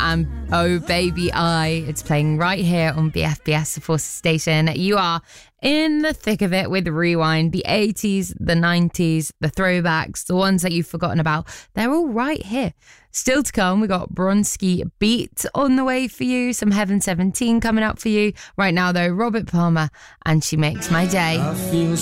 and Oh Baby I. It's playing right here on BFBS, the Forces station. You are in the thick of it with Rewind. The 80s, the 90s, the throwbacks, the ones that you've forgotten about. They're all right here. Still to come, we got Bronski Beat on the way for you. Some Heaven 17 coming up for you. Right now, though, Robert Palmer and She Makes My Day.